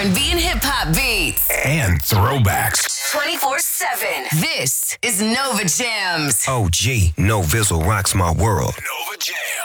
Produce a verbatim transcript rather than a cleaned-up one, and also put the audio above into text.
and B and hip hop beats. And throwbacks. twenty-four seven. This is Nova Jams. O G, No Vizzle rocks my world. Nova Jams.